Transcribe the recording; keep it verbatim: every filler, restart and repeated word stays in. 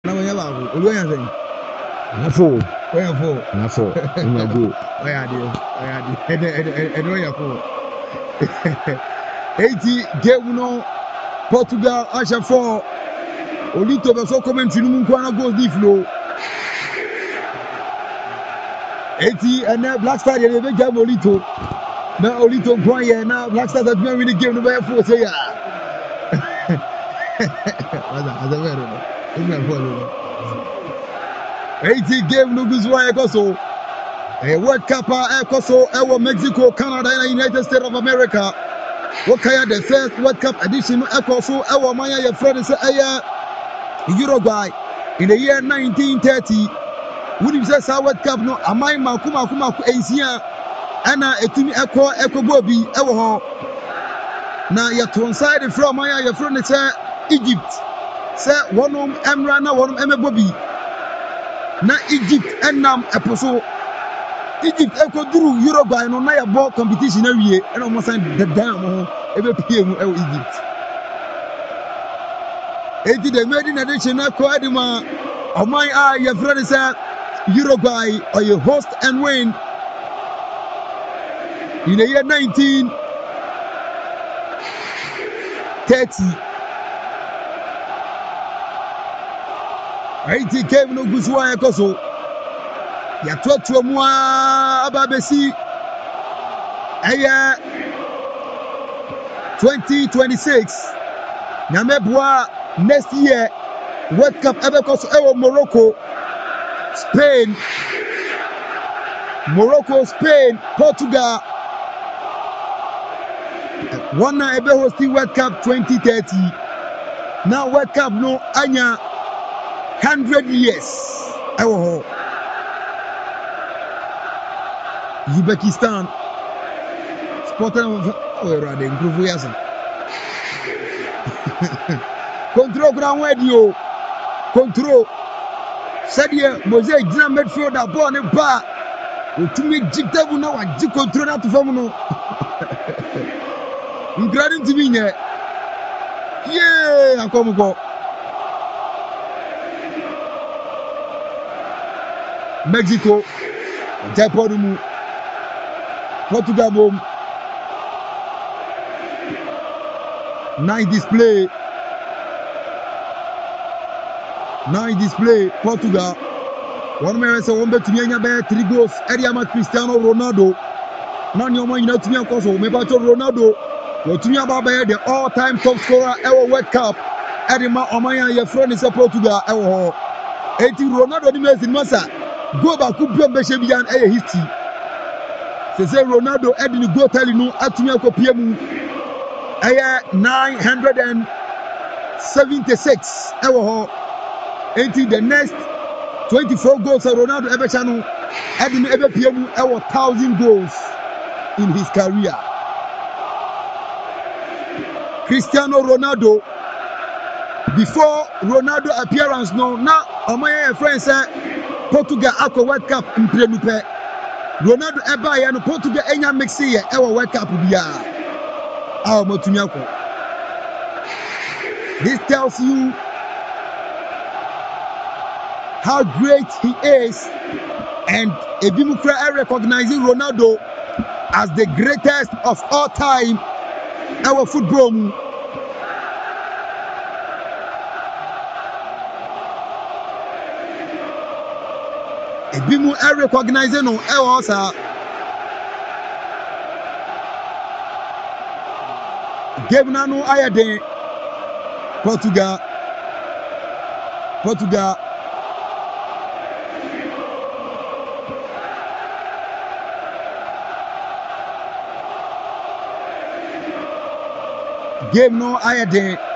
na wanya baako olu anya sɛn na fo wanya fo na fo na go wanya ade wanya ade ɛdɛ ɛdɛ ɛdɛ wanya fo eighty game no Portugal ahyɛ four Olito bɛ so commentary no mu nkwa na goal di flow eighty ɛnɛ Black Stars yɛ bɛ gya Olito na Olito nkwa yɛ na Black Stars atumi win the game no bɛ four say ya wasa asa bɛ yɛrɛ no ɛmu ɛfɔ no eighty game no gu so a ɛkɔ so ɛyɛ World Cup a ɛkɔ so ɛwɔ Mexico, Canada and United States of America. Wakaya the first World Cup edition ɛkɔ so ɛwɔ man yɛ yɛfrɛ no sɛ ɛyɛ Uruguay in the year nineteen thirty. Wonim sɛ saa World Cup no aman mako mako mako ɛnsia ɛna ɛtumi ɛkɔ ɛkɔ bɔ bi ɛwɔ hɔ na yɛto nsa de frɛ ɔman yɛ yɛfrɛ no sɛ Egypt sɛ wɔnom ɛmra na wɔnom ɛmɛbɔ bi na Egypt ɛnam ɛpo so Egypt ɛkɔ duru Uruguay no na yɛbɔ competition awie ɛna ɔmo san dedan mo ho ɛbɛpie mu ɛwɔ Egypt eti de made in addition na kɔ adima ɔman a yɛfrɛ no sɛ Uruguay ɔyɛ host and win in the year nineteen thirty. eighty game no gu so a ɛkɔ so yɛatoatoa mu a aba bɛsi ɛyɛ twenty twenty-six nyame boa next year World Cup ɛbɛkɔ so ɛwɔ Morocco, Spain, Morocco, Spain, Portugal. One na ebe hosti World Cup twenty thirty. Now World Cup no anya hundred years. Ɛwɔ hɔ. Uzbekistan. Sporter oh erade nkrofo yasa. Control ground radio. Control. Sadia Mosaic Gina midfielder ball ne ba. Otumi jigtabu na wa ji control na to fam no. Ngradin timi nye. Yeah, akomuko. Mexico. Japonumu. Portugal mom. Nice display. Nice display. Portugal. One man say one bet to me anya three goals. Eriama Cristiano Ronaldo. Now you man you know to me akoso. Me ba to Ronaldo. What to me about the all-time top scorer ever World Cup. Erima Omanya your friend is Portugal ever. eighty Ronaldo di Messi masa. Go back ku biom be shebian e history. Se se Ronaldo edi ni go tell no atumi akopie mu. Eye nine hundred seventy-six ever ho. eighty the next twenty-four goals of Ronaldo ever channel edi ni ebe pie mu ever one thousand goals in his career. Cristiano Ronaldo before Ronaldo appearance no na omaya friend say Portugal akọ World Cup mprenupe Ronaldo eba ya no Portugal enya mix ye e wo World Cup bia ah motumi akọ. This tells you how great he is, and Ebimukra recognizing Ronaldo as the greatest of all time our football. Ebimu recognizing no also game na no ayade Portugal Portugal game no ayade